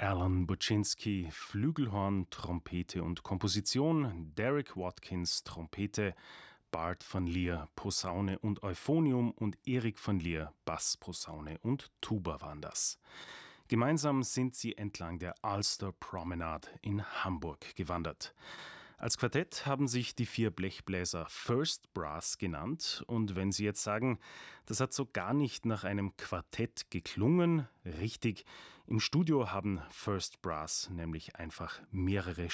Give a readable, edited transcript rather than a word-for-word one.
Alan Buczynski, Flügelhorn, Trompete und Komposition, Derek Watkins, Trompete, Bart van Lier, Posaune und Euphonium und Erik van Lier, Bass, Posaune und Tuba waren das. Gemeinsam sind sie entlang der Ulster Promenade in Hamburg gewandert. Als Quartett haben sich die 4 Blechbläser First Brass genannt, und wenn Sie jetzt sagen, das hat so gar nicht nach einem Quartett geklungen, richtig, im Studio haben First Brass nämlich einfach mehrere